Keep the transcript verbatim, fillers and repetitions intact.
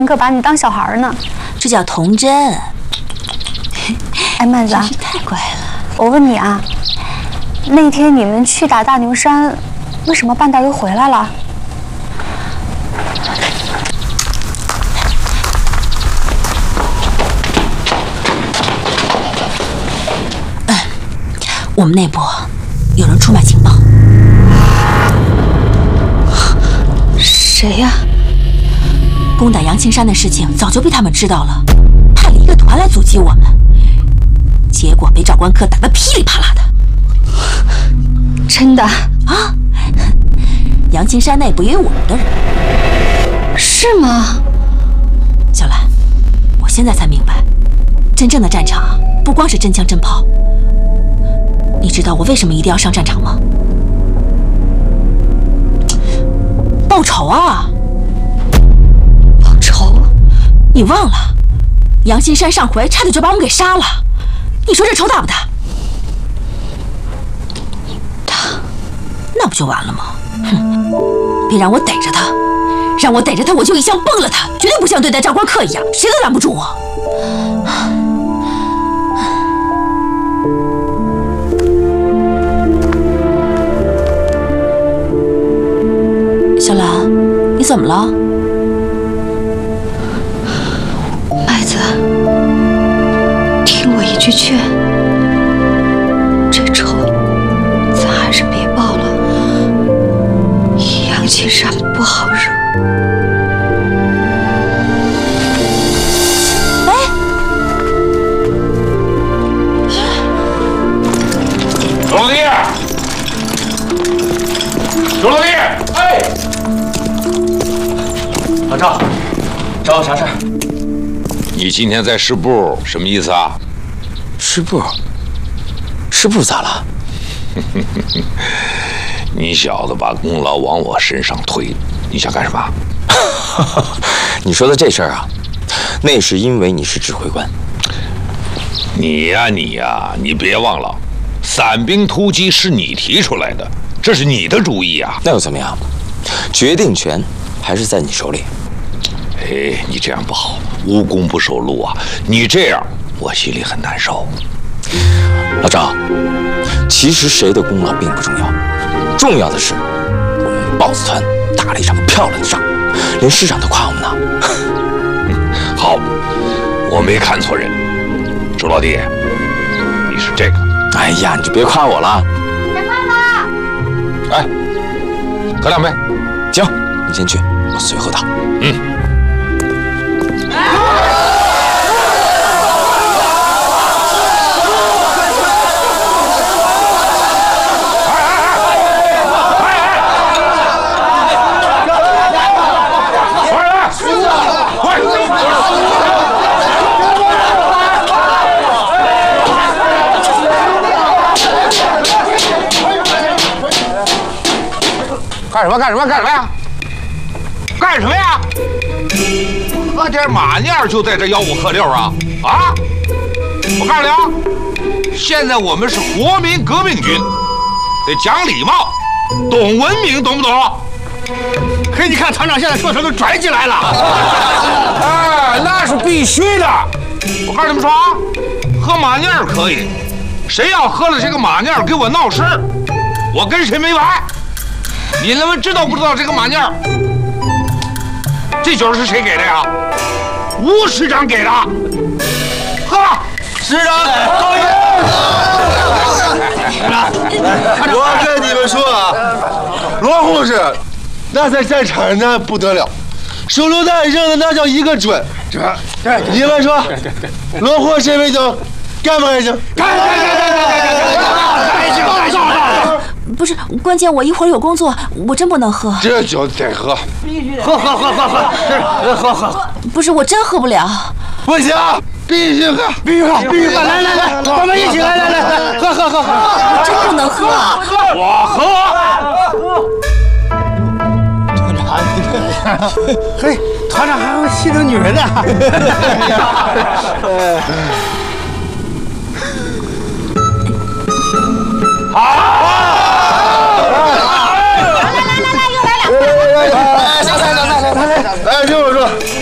可把你当小孩呢。 这叫童真。 哎，曼子啊， 真是太乖了。 我问你啊，那天你们去打大牛山，为什么半道又回来了？ 嗯，我们内部有人出卖情报。 谁呀？ 攻打杨青山的事情早就被他们知道了，派了一个团来阻击我们，结果被赵关科打得噼里啪啦的。 真的啊？杨青山内部也有我们的人， 是吗？ 小兰，我现在才明白，真正的战场不光是真枪真炮。你知道我为什么一定要上战场吗？报仇啊！ 报仇？ 你忘了，杨青山上回差点就把我们给杀了，你说这仇大不大？ 大， 那不就完了吗？哼！别让我逮着他，让我逮着他，我就一枪崩了他，绝对不像对待赵关科一样，谁都拦不住我。小兰，你怎么了？ 麦子，听我一句劝，这仇咱还是别报了。杨青山不好惹。 哎， 周老弟，周老弟，哎。 老赵，找我啥事儿？ 你今天在师部什么意思啊？ 师部？师部咋了？ 你小子把功劳往我身上推，你想干什么？ 你说的这事儿啊，那是因为你是指挥官。 你呀你呀，你别忘了，散兵突击是你提出来的，这是你的主意啊。 那又怎么样？决定权还是在你手里。 哎，你这样不好，无功不受禄啊！你这样，我心里很难受。 老赵，其实谁的功劳并不重要，重要的是我们豹子团打了一场漂亮的仗，连师长都夸我们呢。 好，我没看错人。周老弟，你是这个。 哎呀，你就别夸我了。 别夸他。 哎，喝两杯。 行，你先去，我随后到。 嗯。干什么？干什么？干什么呀？干什么呀？喝点马尿就在这吆五喝六啊？啊！我告诉你啊，现在我们是国民革命军，得讲礼貌，懂文明，懂不懂？ 嘿，你看团长现在说什么拽起来了？ 哎，那是必须的。我告诉你们说啊，喝马尿可以，谁要喝了这个马尿给我闹事，我跟谁没完。你们知道不知道这个马尿？这酒是谁给的呀？吴师长给的。喝吧， 师长， 我跟你们说啊，罗护士那在战场上那不得了，手榴弹扔的那叫一个准。你们说，罗护士这杯酒干不干净？ 干干干干干干干干干干干！ 不是，关键我一会儿有工作，我真不能喝。 这酒得喝， 必须喝喝喝喝喝，是喝喝。 不是，我真喝不了。 不行，必须喝， 必须喝，必须喝！来来来，我们一起来来来，喝喝喝喝！ 我真不能喝。 我喝。 团长，嘿，团长还会戏弄女人呢。 好。 哎，听我说，